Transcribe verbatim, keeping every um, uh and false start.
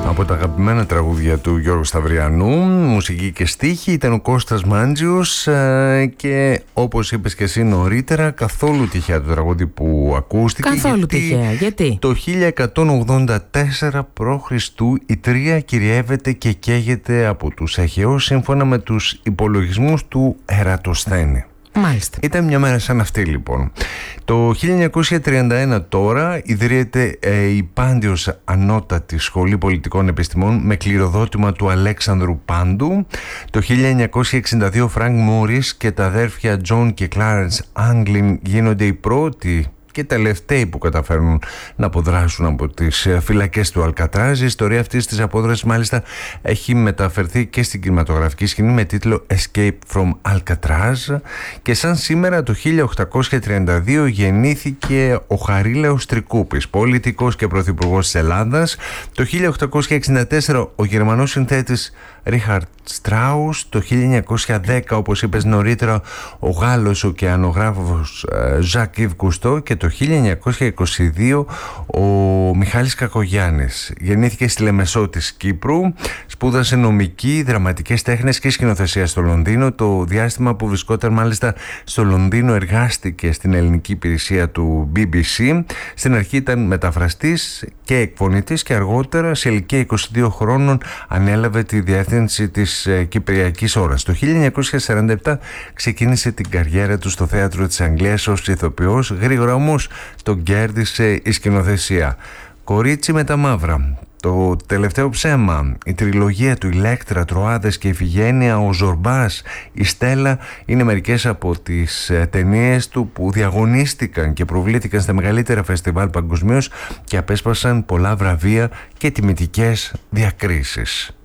Από τα αγαπημένα τραγούδια του Γιώργου Σταυριανού, μουσική και στίχη, ήταν ο Κώστας Μάντζιος και όπως είπες και εσύ νωρίτερα, καθόλου τυχαία το τραγούδι που ακούστηκε. Καθόλου γιατί τυχαία, γιατί? Το χίλια εκατόν ογδόντα τέσσερα π.Χ. η Τρία κυριεύεται και καίγεται από τους Αχαιούς σύμφωνα με τους υπολογισμούς του Ερατοσθένη. Μάλιστα. Ήταν μια μέρα σαν αυτή λοιπόν. Το χίλια εννιακόσια τριάντα ένα τώρα ιδρύεται ε, η Πάντιος Ανώτατη Σχολή Πολιτικών Επιστημών με κληροδότημα του Αλέξανδρου Πάντου. Το χίλια εννιακόσια εξήντα δύο Φρανκ Μόρις και τα αδέρφια Τζον και Κλάρενς Άγγλιν γίνονται οι πρώτοι και τελευταίοι που καταφέρνουν να αποδράσουν από τις φυλακές του Αλκατράζ. Η ιστορία αυτής της απόδρασης μάλιστα έχει μεταφερθεί και στην κινηματογραφική σκηνή με τίτλο Escape from Alcatraz, και σαν σήμερα το χίλια οκτακόσια τριάντα δύο γεννήθηκε ο Χαρίλαος Τρικούπης, πολιτικός και πρωθυπουργός της Ελλάδας. Το χίλια οκτακόσια εξήντα τέσσερα ο Γερμανός συνθέτης Ρίχαρτ Στράους. Το χίλια εννιακόσια δέκα, όπως είπες νωρίτερα, ο Γάλλος ωκεανογράφος Ζακ Ιβ Κουστό, και το χίλια εννιακόσια είκοσι δύο ο Μιχάλης Κακογιάννης. Γεννήθηκε στη Λεμεσό της Κύπρου, σπούδασε νομική, δραματικές τέχνες και σκηνοθεσία στο Λονδίνο. Το διάστημα που βρισκόταν μάλιστα στο Λονδίνο εργάστηκε στην ελληνική υπηρεσία του μπι μπι σι. Στην αρχή ήταν μεταφραστής και εκφωνητής και αργότερα σε ηλικία είκοσι δύο χρόνων ανέλαβε τη διεύθυνση της ε, Κυπριακής Ώρας. Το χίλια εννιακόσια σαράντα επτά ξεκίνησε την καριέρα του στο θέατρο της Αγγλίας ως ηθοποιός. Γρήγορα όμως τον κέρδισε η σκηνοθεσία. Κορίτσι με τα μαύρα, Το τελευταίο ψέμα, η τριλογία του Ηλέκτρα, Τροάδες και Ιφηγένεια, ο Ζορμπάς, η Στέλλα είναι μερικές από τις ταινίες του που διαγωνίστηκαν και προβλήθηκαν στα μεγαλύτερα φεστιβάλ παγκοσμίως και απέσπασαν πολλά βραβεία και τιμητικές διακρίσεις.